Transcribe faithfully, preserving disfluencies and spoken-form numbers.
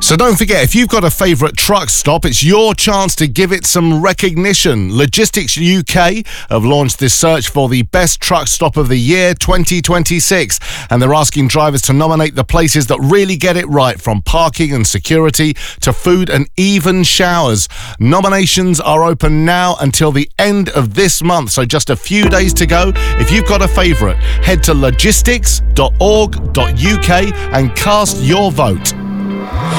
So don't forget, if you've got a favourite truck stop, it's your chance to give it some recognition. Logistics U K have launched this search for the best truck stop of the year twenty twenty-six, and they're asking drivers to nominate the places that really get it right, from parking and security to food and even showers. Nominations are open now until the end of this month, so just a few days to go. If you've got a favourite, head to logistics dot org dot U K and cast your vote.